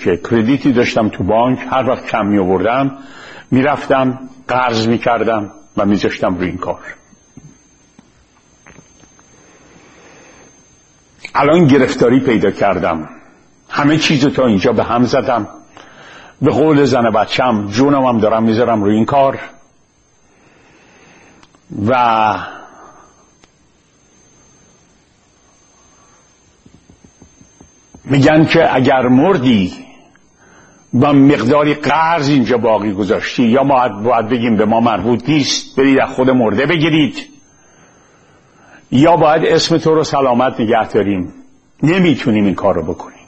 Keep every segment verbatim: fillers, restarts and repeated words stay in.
که کردیتی داشتم تو بانک، هر وقت کم می آوردم می رفتم قرض می کردم و می ذاشتم روی این کار. الان گرفتاری پیدا کردم، همه چیزو تا اینجا به هم زدم، به قول زن بچم جونم هم دارم میذارم روی این کار و میگن که اگر مردی با مقداری قرض اینجا باقی گذاشتی، یا ما باید بگیم به ما مربوط نیست، برید از خود مرده بگیرید، یا باید اسم تو رو سلامت نگه داریم، نمیتونیم این کار رو بکنیم.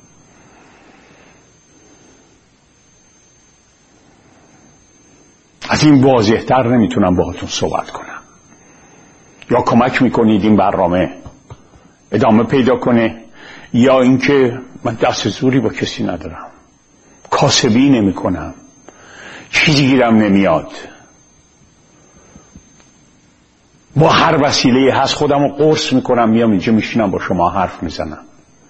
از این واضح‌تر نمیتونم باهاتون صحبت کنم. یا کمک میکنید این برنامه ادامه پیدا کنه، یا اینکه من دست زوری با کسی ندارم، کاسبی نمی کنم، چیزی گیرم نمیاد، با هر وسیله هست خودم رو قرص میکنم، میام اینجا میشینم با شما حرف میزنم.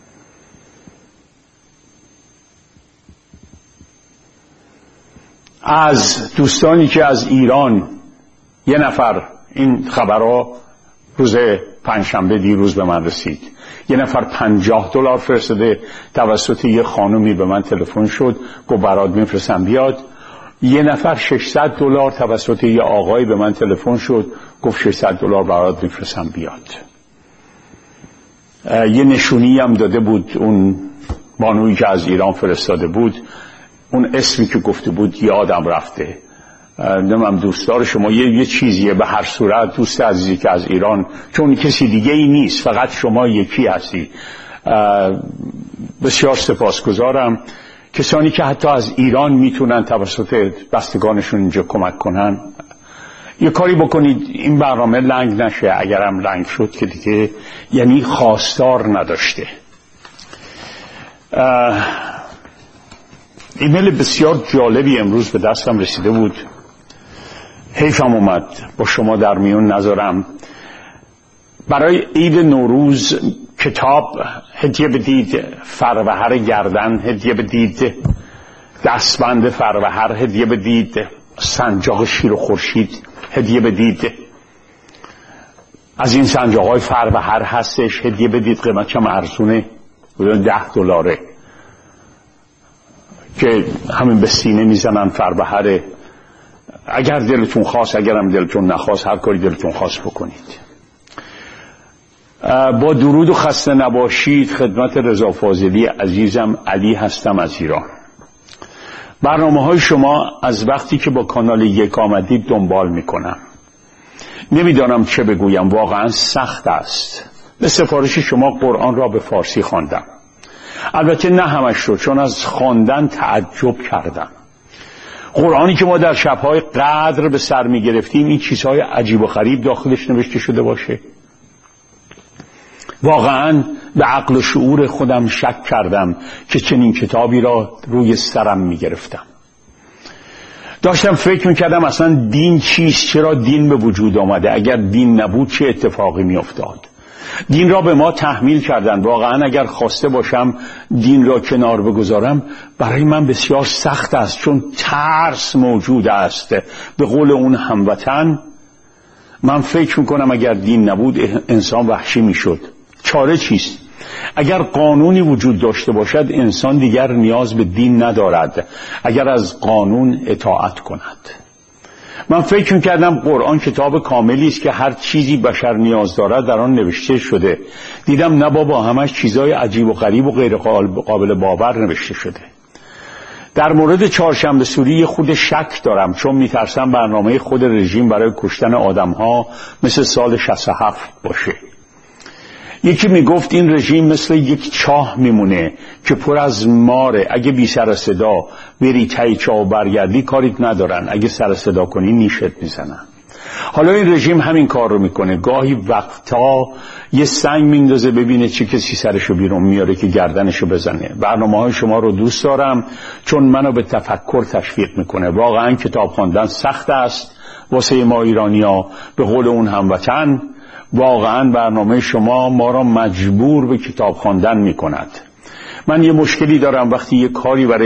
از دوستانی که از ایران یه نفر، این خبرها روز پنجشنبه دیروز به من رسید، یه نفر پنجاه دلار فرستاده توسط یه خانومی به من تلفن شد، گفت برات میفرستم بیاد. یه نفر ششصد دلار توسط یه آقای به من تلفن شد، گفت ششصد دلار برات میفرستم بیاد. یه نشونی هم داده بود اون بانویی که از ایران فرستاده بود، اون اسمی که گفته بود یادم رفته، نمیم دوستدار شما یه, یه چیزیه. به هر صورت دوست عزیزی که از ایران، چون کسی دیگه ای نیست، فقط شما یکی هستی، بسیار سپاسگزارم. کسانی که حتی از ایران میتونن توسط بستگانشون اینجا کمک کنن، یه کاری بکنید این برنامه لنگ نشه. اگرم لنگ شد که دیگه یعنی خواستار نداشته. ایمیل بسیار جالبی امروز به دستم رسیده بود، حیفم اومد با شما در میون نذارم. برای عید نوروز کتاب هدیه بدید، فروهر گردن هدیه بدید، دستبند فروهر هدیه بدید، سنجاق شیر و خورشید هدیه بدید. از این سنجاق های فروهر هستش، هدیه بدید. قیمتش هم ارزونه، ده دلاره که همین به سینه میزنن فروهره. اگر دلتون خواست، اگرم دلتون نخواست، هر کاری دلتون خواست بکنید. با درود و خسته نباشید خدمت رضا فاضلی عزیزم، علی هستم از ایران. برنامه های شما از وقتی که با کانال یک آمدید دنبال میکنم، نمیدانم چه بگویم، واقعا سخت است. به سفارش شما قرآن را به فارسی خواندم، البته نه همش رو، چون از خواندن تعجب کردم. قرآنی که ما در شبهای قدر به سر می گرفتیم این چیزهای عجیب و غریب داخلش نوشته شده باشه؟ واقعا به عقل و شعور خودم شک کردم که چنین کتابی را روی سرم می گرفتم. داشتم فکر می کردم اصلا دین چیست؟ چرا دین به وجود آمده؟ اگر دین نبود چه اتفاقی می افتاد؟ دین را به ما تحمیل کردن. واقعا اگر خواسته باشم دین را کنار بگذارم، برای من بسیار سخت است، چون ترس موجود است. به قول اون هموطن، من فکر میکنم اگر دین نبود انسان وحشی میشد. چاره چیست؟ اگر قانونی وجود داشته باشد انسان دیگر نیاز به دین ندارد، اگر از قانون اطاعت کند. من فکر میکردم قرآن کتاب کاملی است که هر چیزی بشر نیاز دارد در آن نوشته شده. دیدم نه بابا، همش چیزای عجیب و غریب و غیر قابل باور نوشته شده. در مورد چهارشنبه سوری خود شک دارم، چون میترسم برنامه خود رژیم برای کشتن آدمها مثل سال شصت و هفت باشه. یکی میگفت این رژیم مثل یک چاه میمونه که پر از ماره، اگه بی سر صدا بری تای چاه و برگردی کاریت ندارن، اگه سر صدا کنی نیشت میزنن. حالا این رژیم همین کار رو میکنه، گاهی وقتا یه سنگ میندازه ببینه چه کسی سرشو بیرون میاره که گردنشو بزنه. برنامه های شما رو دوست دارم چون منو به تفکر تشویق میکنه. واقعا کتاب خواندن سخت است واسه ما ایرانیا. به قول اون هموطن، واقعا برنامه شما ما را مجبور به کتاب خواندن میکند. من یه مشکلی دارم وقتی یه کاری برای